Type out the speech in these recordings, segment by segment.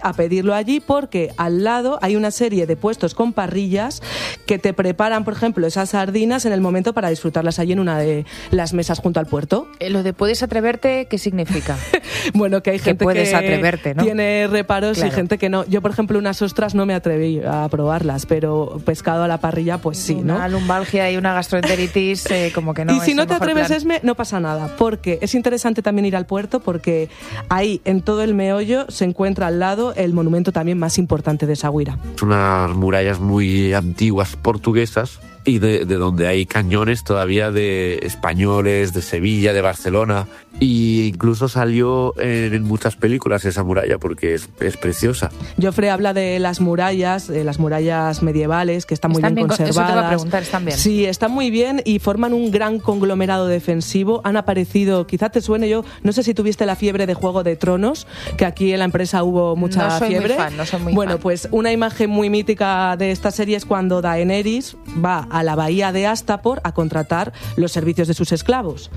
a pedirlo allí porque al lado hay una serie de puestos con parrillas que te preparan, por ejemplo, esas sardinas en el momento para disfrutarlas allí en una de las mesas junto al puerto. Lo de puedes atreverte, ¿qué significa? Bueno, que hay gente puedes atreverte, ¿no? Tiene reparos, claro, y gente que no. Yo, por ejemplo, unas ostras no me atreví a probarlas, pero pescado a la parrilla, pues sí, ¿no? Una lumbalgia y una gastroenteritis, como que no. Y si es no el te mejor atreves, plan. Esme, no pasa nada, porque es interesante también ir al puerto, porque ahí, en todo el meollo, se encuentra al lado el monumento también más importante de Essaouira. Unas murallas muy antiguas portuguesas y de donde hay cañones todavía de españoles, de Sevilla, de Barcelona, y incluso salió en muchas películas esa muralla porque es preciosa. Joffre habla de las murallas medievales, que están muy bien conservadas. Eso te iba a preguntar, ¿están bien? Sí, están muy bien y forman un gran conglomerado defensivo. Han aparecido, quizá te suene, yo no sé si tuviste la fiebre de Juego de Tronos, que aquí en la empresa hubo mucha fiebre. No soy muy bueno, fan. pues una imagen muy mítica de esta serie es cuando Daenerys va a la bahía de Astapor a contratar los servicios de sus esclavos.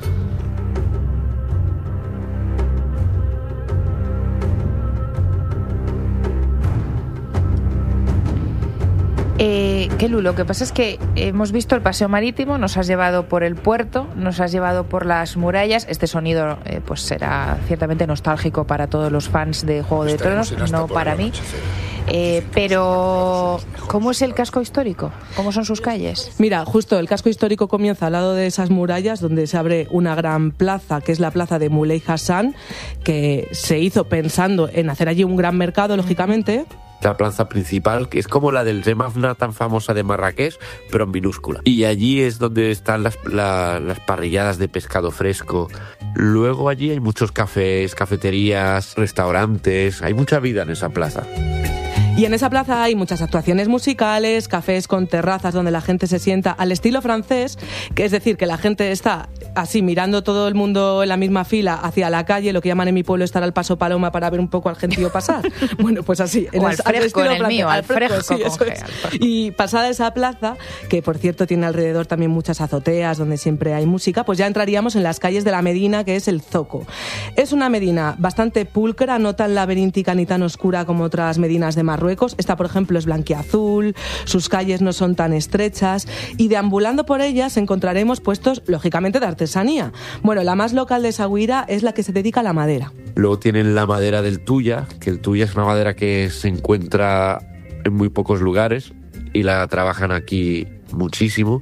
Lu, lo que pasa es que hemos visto el paseo marítimo, nos has llevado por el puerto, nos has llevado por las murallas. Este sonido pues será ciertamente nostálgico para todos los fans de Juego de Tronos, no para mí. Pero, ¿cómo es el casco histórico? ¿Cómo son sus calles? Mira, justo el casco histórico comienza al lado de esas murallas, donde se abre una gran plaza, que es la plaza de Moulay Hassan, que se hizo pensando en hacer allí un gran mercado, lógicamente. La plaza principal, que es como la del Zemafna tan famosa de Marrakech, pero en minúscula. Y allí es donde están las parrilladas de pescado fresco. Luego allí hay muchos cafés, cafeterías, restaurantes, hay mucha vida en esa plaza. Y en esa plaza hay muchas actuaciones musicales, cafés con terrazas donde la gente se sienta al estilo francés, que es decir, que la gente está así mirando todo el mundo en la misma fila hacia la calle, lo que llaman en mi pueblo estar al paso paloma para ver un poco al gentío pasar. Bueno, pues así. O al fresco, en el mío, al fresco. Sí, eso es. Y pasada esa plaza, que por cierto tiene alrededor también muchas azoteas donde siempre hay música, pues ya entraríamos en las calles de la Medina, que es el Zoco. Es una Medina bastante pulcra, no tan laberíntica ni tan oscura como otras Medinas de Marruecos. Esta, por ejemplo, es blanquiazul, sus calles no son tan estrechas y deambulando por ellas encontraremos puestos, lógicamente, de artesanía. Bueno, la más local de Essaouira es la que se dedica a la madera. Luego tienen la madera del tuya, que el tuya es una madera que se encuentra en muy pocos lugares y la trabajan aquí muchísimo.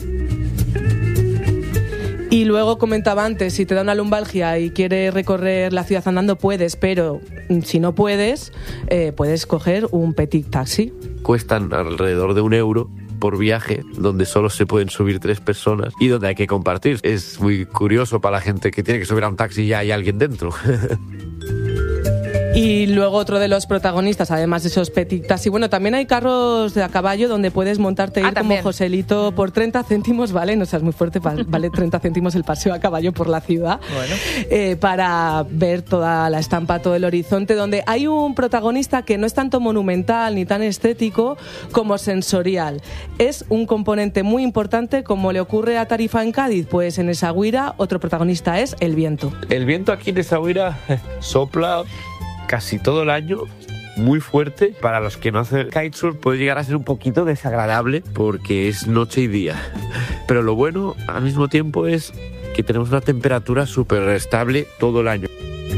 Y luego comentaba antes, si te da una lumbalgia y quieres recorrer la ciudad andando, puedes, pero si no puedes, puedes coger un petit taxi. Cuestan alrededor de €1 por viaje, donde solo se pueden subir 3 personas y donde hay que compartir. Es muy curioso para la gente que tiene que subir a un taxi y ya hay alguien dentro. Y luego otro de los protagonistas, además de esos petit taxi, bueno, también hay carros de a caballo donde puedes montarte ir como Joselito por 30 céntimos, ¿vale? No seas muy fuerte, vale 30 céntimos el paseo a caballo por la ciudad, bueno, para ver toda la estampa, todo el horizonte, donde hay un protagonista que no es tanto monumental ni tan estético como sensorial. Es un componente muy importante, como le ocurre a Tarifa en Cádiz, pues en Essaouira otro protagonista es el viento. El viento aquí en Essaouira sopla casi todo el año, muy fuerte. Para los que no hacen kitesurf puede llegar a ser un poquito desagradable porque es noche y día. Pero lo bueno al mismo tiempo es que tenemos una temperatura súper estable todo el año.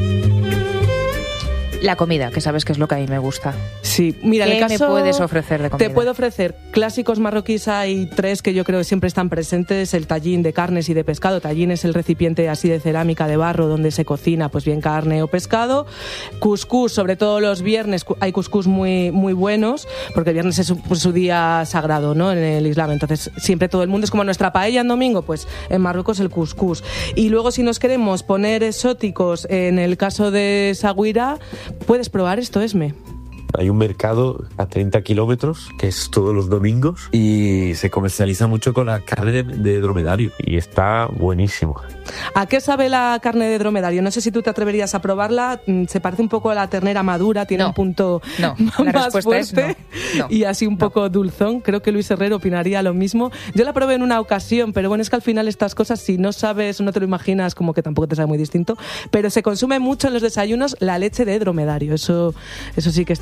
La comida, que sabes que es lo que a mí me gusta. Sí, mira, ¿Qué en el caso, me puedes ofrecer de comida? Te puedo ofrecer clásicos marroquíes, hay 3 que yo creo que siempre están presentes: el tallín de carnes y de pescado. Tallín es el recipiente así de cerámica de barro donde se cocina pues bien carne o pescado. Cuscús, sobre todo los viernes hay cuscús muy, muy buenos, porque el viernes es su día sagrado, ¿no?, en el Islam. Entonces siempre todo el mundo es como nuestra paella en domingo, pues en Marruecos el cuscús. Y luego, si nos queremos poner exóticos, en el caso de Essaouira, puedes probar esto, Esme. Hay un mercado a 30 kilómetros, que es todos los domingos, y se comercializa mucho con la carne de dromedario, y está buenísimo. ¿A qué sabe la carne de dromedario? No sé si tú te atreverías a probarla. Se parece un poco a la ternera madura, tiene un punto más fuerte y así un poco dulzón. Creo que Luis Herrero opinaría lo mismo. Yo la probé en una ocasión, pero bueno, es que al final estas cosas, si no sabes o no te lo imaginas, como que tampoco te sabe muy distinto. Pero se consume mucho en los desayunos la leche de dromedario. Eso sí que